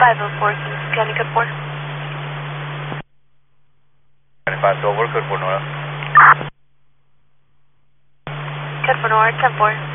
504, Kings County, code 4. 25 Silver, code 4 Nora. Code 4 Nora, 10-4.